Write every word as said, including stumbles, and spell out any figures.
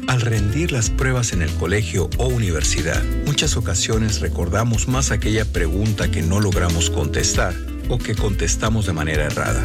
Al rendir las pruebas en el colegio o universidad, muchas ocasiones recordamos más aquella pregunta que no logramos contestar o que contestamos de manera errada.